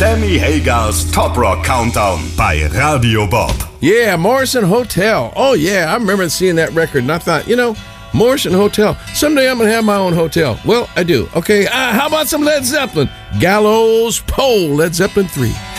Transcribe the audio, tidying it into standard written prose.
Sammy Hagers Top Rock Countdown bei Radio Bob. Yeah, Morrison Hotel. Oh, yeah, I remember seeing that record, and I thought, Morrison Hotel. Someday I'm going to have my own hotel. Well, I do. Okay, how about some Led Zeppelin? Gallows Pole, Led Zeppelin 3.